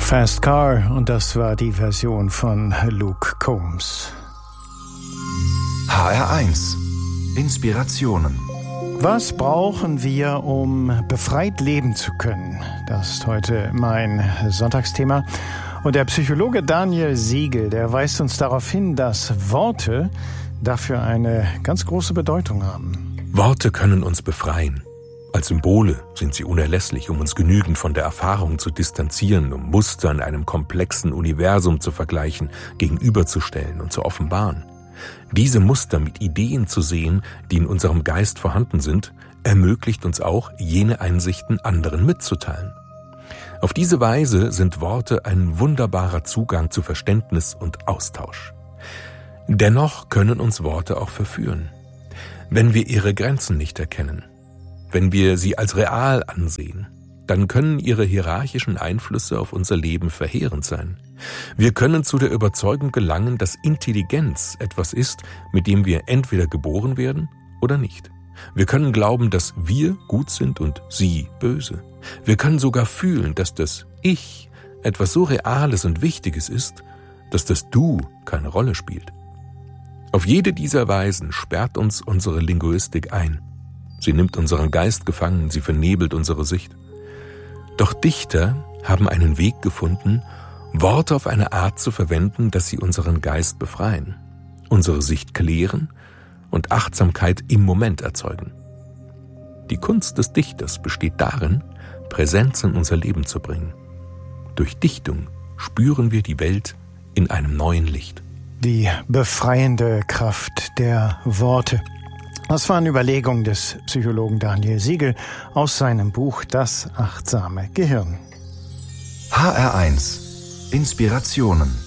Fast Car, und das war die Version von Luke Combs. HR1 Inspirationen. Was brauchen wir, um befreit leben zu können? Das ist heute mein Sonntagsthema. Und der Psychologe Daniel Siegel, der weist uns darauf hin, dass Worte dafür eine ganz große Bedeutung haben. Worte können uns befreien. Als Symbole sind sie unerlässlich, um uns genügend von der Erfahrung zu distanzieren, um Muster in einem komplexen Universum zu vergleichen, gegenüberzustellen und zu offenbaren. Diese Muster mit Ideen zu sehen, die in unserem Geist vorhanden sind, ermöglicht uns auch, jene Einsichten anderen mitzuteilen. Auf diese Weise sind Worte ein wunderbarer Zugang zu Verständnis und Austausch. Dennoch können uns Worte auch verführen, wenn wir ihre Grenzen nicht erkennen. Wenn wir sie als real ansehen, dann können ihre hierarchischen Einflüsse auf unser Leben verheerend sein. Wir können zu der Überzeugung gelangen, dass Intelligenz etwas ist, mit dem wir entweder geboren werden oder nicht. Wir können glauben, dass wir gut sind und sie böse. Wir können sogar fühlen, dass das Ich etwas so Reales und Wichtiges ist, dass das Du keine Rolle spielt. Auf jede dieser Weisen sperrt uns unsere Linguistik ein. Sie nimmt unseren Geist gefangen, sie vernebelt unsere Sicht. Doch Dichter haben einen Weg gefunden, Worte auf eine Art zu verwenden, dass sie unseren Geist befreien, unsere Sicht klären und Achtsamkeit im Moment erzeugen. Die Kunst des Dichters besteht darin, Präsenz in unser Leben zu bringen. Durch Dichtung spüren wir die Welt in einem neuen Licht. Die befreiende Kraft der Worte. Das waren Überlegungen des Psychologen Daniel Siegel aus seinem Buch Das achtsame Gehirn. HR1 Inspirationen.